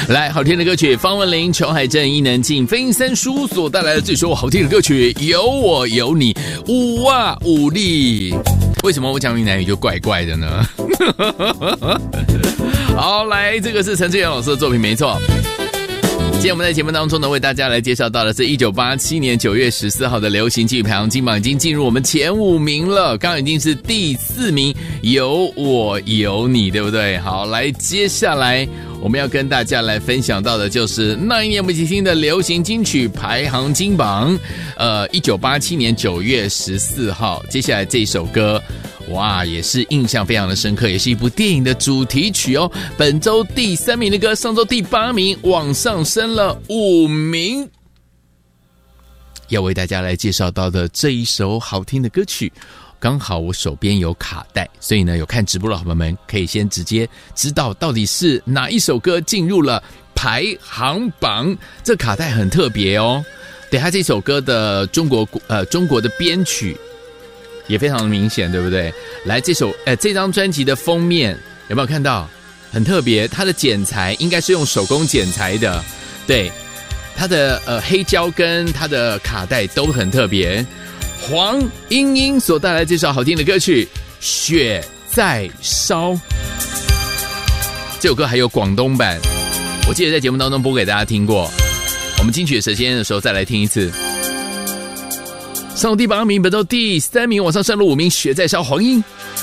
来，好听的歌曲，方文琳、裘海正、伊能静、飞鹰三叔所带来的这首好听的歌曲《有我有你》，五哇五力。为什么我讲闽南语就怪怪的呢？好，来，这个是陈志远老师的作品，没错。今天我们在节目当中呢，为大家来介绍到的是1987年9月14号的流行金曲排行金榜，已经进入我们前5名了，刚刚已经是第4名，有我有你，对不对？好，来，接下来我们要跟大家来分享到的就是那一年我们一起听的流行金曲排行金榜，1987年9月14号，接下来这首歌。哇，也是印象非常的深刻，也是一部电影的主题曲哦。本周第3名的歌，上周第8名，往上升了5名。要为大家来介绍到的这一首好听的歌曲，刚好我手边有卡带，所以呢，有看直播的好朋友们可以先直接知道到底是哪一首歌进入了排行榜。这卡带很特别哦，对，它这首歌的中国的编曲。也非常的明显，对不对？来，这张专辑的封面有没有看到？很特别，它的剪裁应该是用手工剪裁的，对，它的黑胶跟它的卡带都很特别。黄莺莺所带来这首好听的歌曲《雪在烧》，这首歌还有广东版，我记得在节目当中播给大家听过。我们金曲蛇先生的时候再来听一次。上第8名，本周第3名，往上升了5名，雪在烧，黄莺。